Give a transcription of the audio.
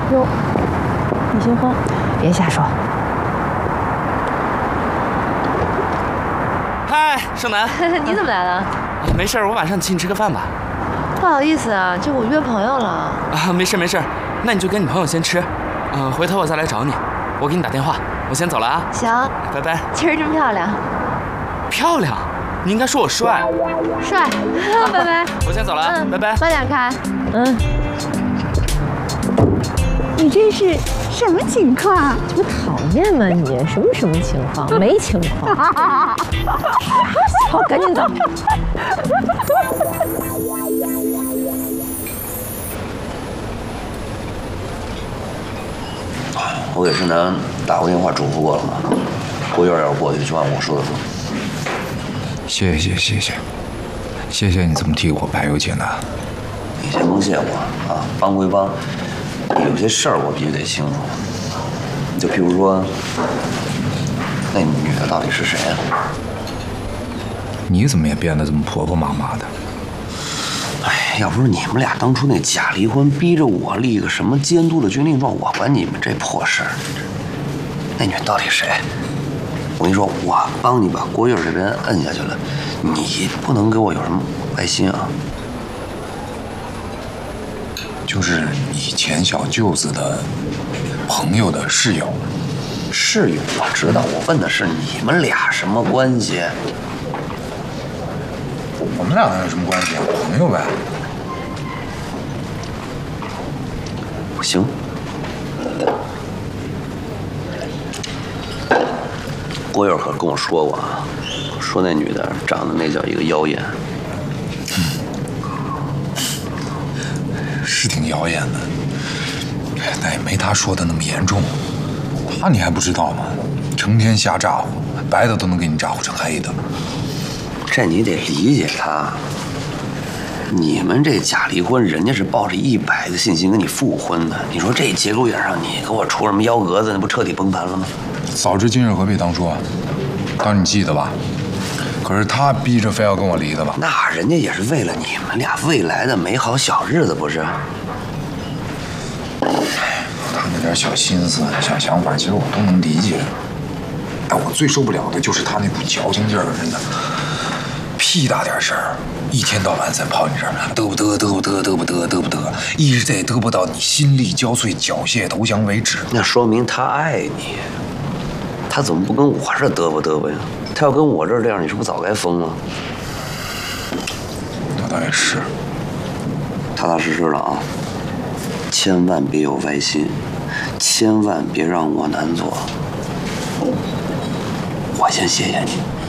哟，你先喝， 别瞎说。 嗨，盛楠， 你怎么来了？ 没事，我晚上请你吃个饭吧。 不好意思啊，这我约朋友了。 啊，没事没事，那你就跟你朋友先吃，回头我再来找你，我给你打电话。我先走了啊。 行， 拜拜。 今儿真漂亮。 漂亮？你应该说我帅。 帅，拜拜。 我先走了啊，拜拜。 慢点开。 你这是什么情况？ 这不讨厌吗你？什么情况？没情况。好，赶紧走。 我给盛楠打过电话嘱咐过了吗？郭院要是过去，就按我说的做。 谢谢你这么替我排忧解难。 你先甭谢我啊，帮归帮，有些事儿我必须得清楚。就譬如说，那女的到底是谁啊？ 你怎么也变得这么婆婆妈妈的？ 哎，要不是你们俩当初那假离婚，逼着我立个什么监督的决定状，我管你们这破事儿。那女的到底谁？我跟你说，我帮你把郭月这边摁下去了，你不能给我有什么歪心啊。 就是以前小舅子的朋友的室友。 室友我知道，我问的是你们俩什么关系？ 我们俩能有什么关系啊？朋友呗。 行。郭月可跟我说过啊，说那女的长得那叫一个妖艳。 是挺妖艳的，但也没他说的那么严重。他你还不知道吗？成天瞎咋呼，白的都能给你咋呼成黑的。 这你得理解他。你们这假离婚，人家是抱着100的信心跟你复婚的。你说这节骨眼上，你给我出什么幺蛾子，那不彻底崩盘了吗？ 早知今日何必当初啊！当然你记得吧？可是他逼着非要跟我离的吧？ 那人家也是为了你们俩未来的美好小日子，不是？ 他那点小心思、小想法，其实我都能理解。但我最受不了的就是他那股矫情劲儿，真的。屁大点事儿，一天到晚在跑你这儿，得不得，一直得得不到你心力交瘁、缴械投降为止。 那说明他爱你，他怎么不跟我这嘚啵呀？他要跟我这样，你是不是早该疯了？ 那倒也是。 踏踏实实的啊，千万别有歪心，千万别让我难做。我先谢谢你。